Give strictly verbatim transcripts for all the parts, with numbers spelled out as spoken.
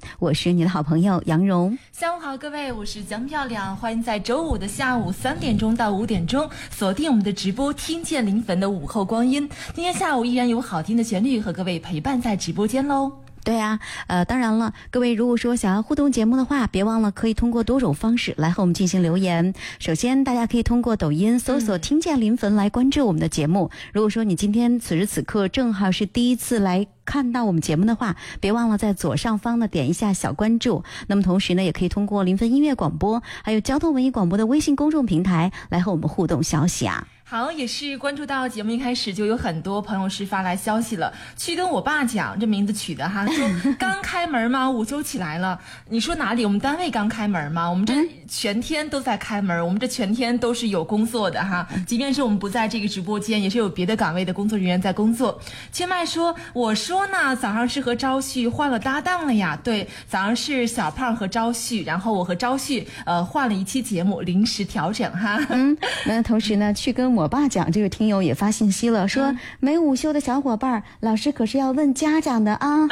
我是你的好朋友杨蓉。 下午好，各位，我是江漂亮，欢迎在周五的下午三点钟到五点钟锁定我们的直播，听见临汾的午后光阴。今天下午依然有好听的旋律和各位陪伴在直播间喽。 对啊，呃，当然了，各位如果说想要互动节目的话，别忘了可以通过多种方式来和我们进行留言。首先，大家可以通过抖音搜索“听见临汾”来关注我们的节目。如果说你今天此时此刻正好是第一次来看到我们节目的话，别忘了在左上方呢点一下小关注。那么同时呢，也可以通过临汾音乐广播还有交通文艺广播的微信公众平台来和我们互动消息啊。 好，也是关注到节目一开始就有很多朋友是发来消息了，去跟我爸讲，这名字取的哈，说刚开门吗？午休起来了。你说哪里？我们单位刚开门吗？我们这全天都在开门，我们这全天都是有工作的哈，即便是我们不在这个直播间，也是有别的岗位的工作人员在工作。千麦说，我说呢，早上是和朝旭换了搭档了呀。对，早上是小胖和朝旭，然后我和朝旭呃换了一期节目，临时调整哈。 嗯，那同时呢，去跟我爸讲，这个听友也发信息了，说、嗯、没午休的小伙伴，老师可是要问家长的啊。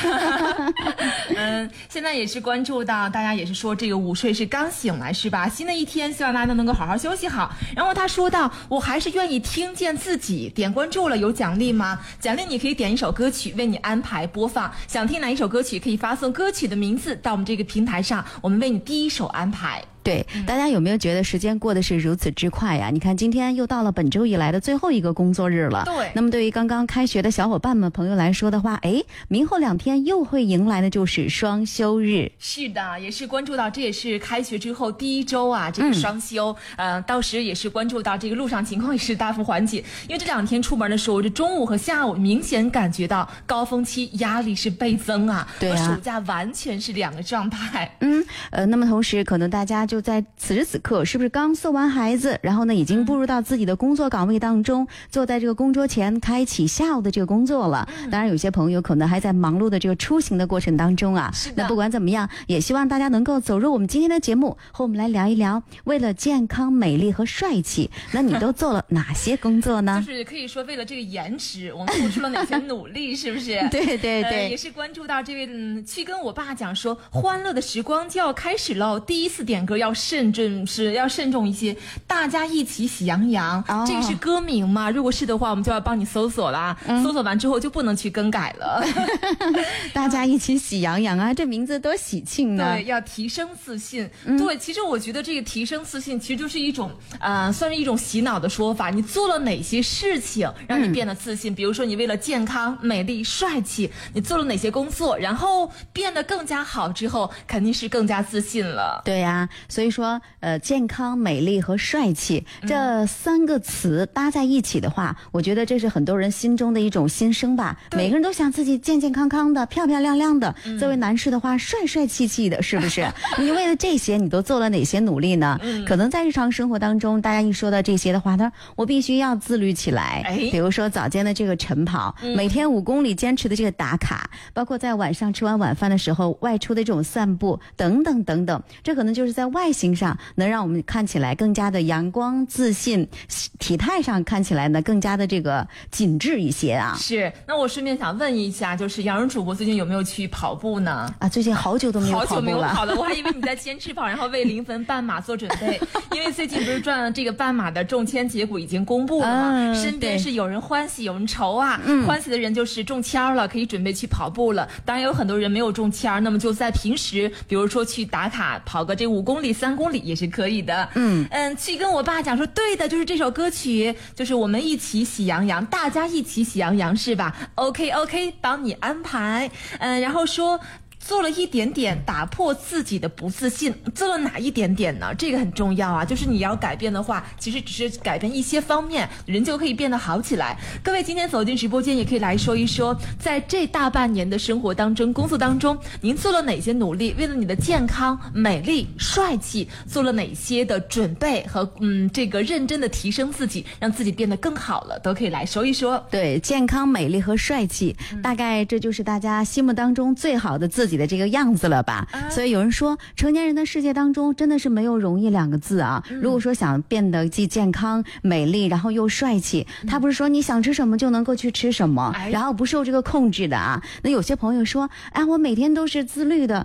嗯，现在也是关注到大家也是说这个午睡是刚醒来是吧？新的一天，希望大家都能够好好休息好。然后他说到，我还是愿意听见自己，点关注了有奖励吗？奖励你可以点一首歌曲为你安排播放，想听哪一首歌曲可以发送歌曲的名字到我们这个平台上，我们为你第一首安排。 对，大家有没有觉得时间过得是如此之快呀？你看今天又到了本周以来的最后一个工作日了。 对。 那么对于刚刚开学的小伙伴们朋友来说的话，哎，明后两天又会迎来的就是双休日。 是的，也是关注到这也是开学之后第一周啊，这个双休，嗯、呃，到时也是关注到这个路上情况也是大幅缓解，因为这两天出门的时候，这中午和下午明显感觉到高峰期压力是倍增啊。 对啊。 和暑假完全是两个状态。 嗯，呃，那么同时可能大家就就在此时此刻，是不是刚送完孩子，然后呢，已经步入到自己的工作岗位当中，坐在这个工桌前，开启下午的这个工作了。当然，有些朋友可能还在忙碌的这个出行的过程当中啊。那不管怎么样，也希望大家能够走入我们今天的节目，和我们来聊一聊，为了健康、美丽和帅气，那你都做了哪些工作呢？ 就是可以说，为了这个颜值，我们付出了哪些努力，是不是？ 对对对、呃， 也是关注到这位，嗯，去跟我爸讲说，欢乐的时光就要开始喽，第一次点歌要。要慎重，是要慎重一些，大家一起喜羊羊、哦、这个是歌名吗？如果是的话，我们就要帮你搜索啦、嗯、搜索完之后就不能去更改了。 大家一起喜羊羊啊，这名字多喜庆呢。 对，要提升自信、嗯、对，其实我觉得这个提升自信其实就是一种呃，算是一种洗脑的说法。你做了哪些事情让你变得自信、嗯、比如说你为了健康、美丽、帅气，你做了哪些工作，然后变得更加好之后，肯定是更加自信了。 对呀、啊，所以说，呃，健康、美丽和帅气这三个词搭在一起的话，嗯、我觉得这是很多人心中的一种心声吧。每个人都想自己健健康康的、漂漂亮亮的。嗯、作为男士的话，帅帅气气的，是不是？你为了这些，你都做了哪些努力呢？嗯、可能在日常生活当中，大家一说到这些的话，他说我必须要自律起来。哎、比如说早间的这个晨跑，嗯、每天五公里坚持的这个打卡，包括在晚上吃完晚饭的时候外出的这种散步，等等等等，这可能就是在外形上能让我们看起来更加的阳光自信，体态上看起来呢更加的这个紧致一些啊。 是，那我顺便想问一下，就是杨蓉主播最近有没有去跑步呢？ 啊，最近好久都没有跑步了。 好久没有跑了，我还以为你在坚持跑，然后为临汾半马做准备。因为最近不是赚了这个半马的中签结果已经公布了吗？嗯、身边是有人欢喜有人愁啊。嗯、欢喜的人就是中签了，可以准备去跑步了。当然有很多人没有中签，那么就在平时，比如说去打卡跑个这五公里、三公里也是可以的。嗯嗯，去跟我爸讲说，对的，就是这首歌曲，就是我们一起喜羊羊，大家一起喜羊羊是吧 ？OK OK， 帮你安排。嗯，然后说。做了一点点打破自己的不自信，做了哪一点点呢？这个很重要啊，就是你要改变的话，其实只是改变一些方面，人就可以变得好起来。各位今天走进直播间，也可以来说一说，在这大半年的生活当中、工作当中，您做了哪些努力？为了你的健康、美丽、帅气，做了哪些的准备和嗯这个认真的提升自己，让自己变得更好了，都可以来说一说。 对，健康、美丽和帅气，嗯、大概这就是大家心目当中最好的自己的这个样子了吧。啊、所以有人说，成年人的世界当中真的是没有容易两个字啊。嗯、如果说想变得既健康、美丽，然后又帅气，嗯、他不是说你想吃什么就能够去吃什么，哎、然后不受这个控制的啊。那有些朋友说，哎，我每天都是自律的，